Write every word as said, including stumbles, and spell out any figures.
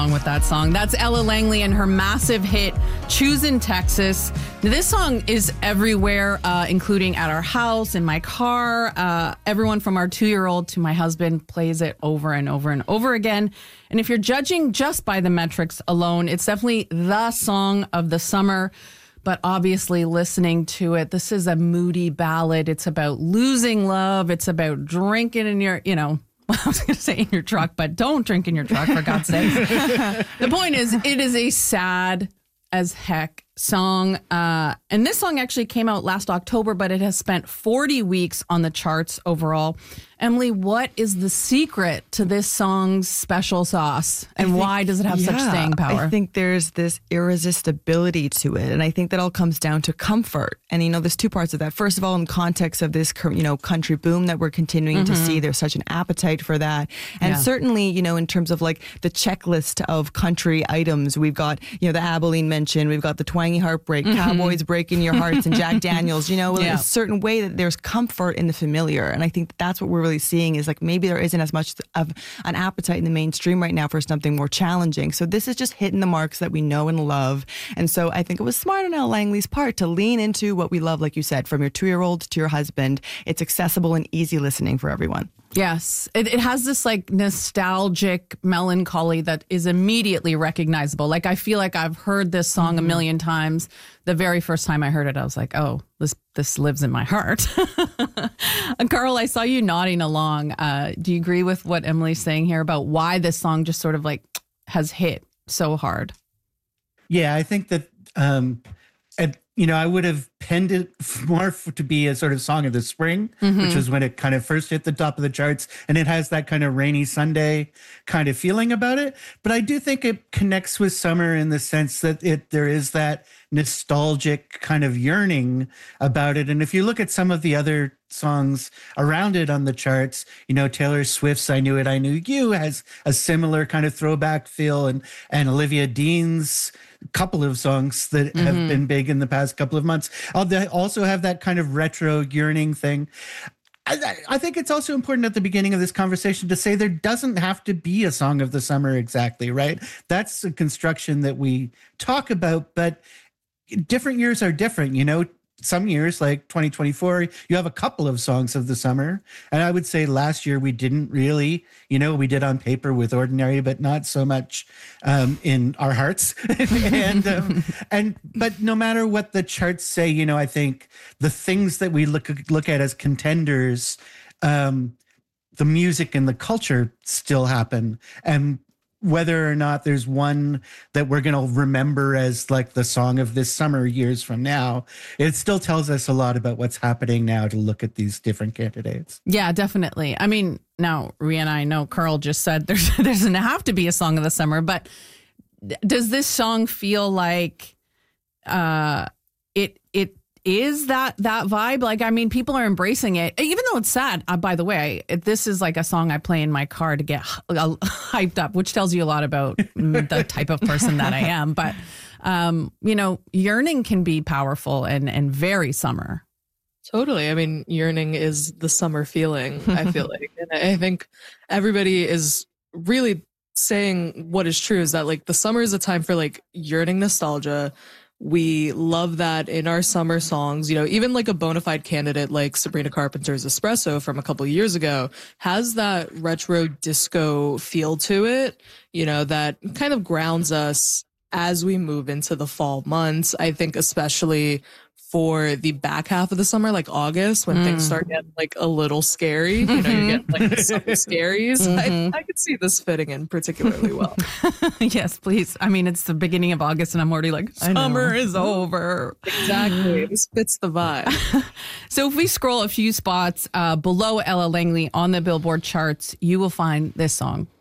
With that song. That's Ella Langley and her massive hit, Choosin' Texas. Now, this song is everywhere, uh, including at our house, in my car. Uh, everyone from our two-year-old to my husband plays it over and over and over again. And if you're judging just by the metrics alone, it's definitely the song of the summer. But obviously, listening to it, this is a moody ballad. It's about losing love. It's about drinking in your, you know, I was going to say in your truck, but don't drink in your truck, for God's sake. The point is, it is a sad as heck song. Uh, and this song actually came out last October, but it has spent forty weeks on the charts overall. Emily, what is the secret to this song's special sauce? And think, why does it have yeah, such staying power? I think there's this irresistibility to it. And I think that all comes down to comfort. And, you know, there's two parts of that. First of all, in context of this, you know, country boom that we're continuing mm-hmm. to see, there's such an appetite for that. And yeah. certainly, you know, in terms of like the checklist of country items, we've got, you know, the Abilene mention, we've got the Twangy Heartbreak, mm-hmm. Cowboys Breaking Your Hearts, and Jack Daniels, you know, yeah. a certain way that there's comfort in the familiar. And I think that's what we're really seeing is like maybe there isn't as much of an appetite in the mainstream right now for something more challenging. So this is just hitting the marks that we know and love. And so I think it was smart on Ella Langley's part to lean into what we love, like you said, from your two-year-old to your husband. It's accessible and easy listening for everyone. Yes. It, it has this like nostalgic melancholy that is immediately recognizable. Like I feel like I've heard this song mm-hmm. a million times. The very first time I heard it, I was like, oh, this this lives in my heart. And Carl, I saw you nodding along. Uh, do you agree with what Emily's saying here about why this song just sort of like has hit so hard? Yeah, I think that, um, at, you know, I would have penned it more to be a sort of song of the spring, mm-hmm. which was when it kind of first hit the top of the charts. And it has that kind of rainy Sunday kind of feeling about it. But I do think it connects with summer in the sense that it there is that nostalgic kind of yearning about it. And if you look at some of the other songs around it on the charts, you know, Taylor Swift's I Knew It, I Knew You has a similar kind of throwback feel, and, and Olivia Dean's couple of songs that mm-hmm. have been big in the past couple of months. They also have that kind of retro yearning thing. I, I think it's also important at the beginning of this conversation to say there doesn't have to be a song of the summer exactly, right? That's a construction that we talk about, but different years are different, you know. Some years, like twenty twenty-four, you have a couple of songs of the summer. And I would say last year we didn't really, you know, we did On Paper with Ordinary, but not so much um, in our hearts. and, um, and, but no matter what the charts say, you know, I think the things that we look, look at as contenders, um, the music and the culture still happen. And whether or not there's one that we're going to remember as like the song of this summer years from now, it still tells us a lot about what's happening now to look at these different candidates. Yeah, definitely. I mean, now, Rihanna, I know Carl just said there's, there doesn't have to be a song of the summer, but does this song feel like uh, it it is that that vibe? Like, I mean, people are embracing it, even though it's sad. Uh, by the way, I, this is like a song I play in my car to get uh, hyped up, which tells you a lot about the type of person that I am. But, um, you know, yearning can be powerful and, and very summer. Totally. I mean, yearning is the summer feeling, I feel like. And I think everybody is really saying what is true is that, like, the summer is a time for, like, yearning nostalgia. We love that in our summer songs. You know, even like a bona fide candidate like Sabrina Carpenter's Espresso from a couple of years ago has that retro disco feel to it, you know, that kind of grounds us as we move into the fall months. I think especially for the back half of the summer, like August, when mm. things start getting like a little scary, you know, you get like the summer scaries. Mm-hmm. I, I could see this fitting in particularly well. Yes, please. I mean, it's the beginning of August and I'm already like, summer is over. Exactly. This fits the vibe. So if we scroll a few spots uh, below Ella Langley on the Billboard charts, you will find this song.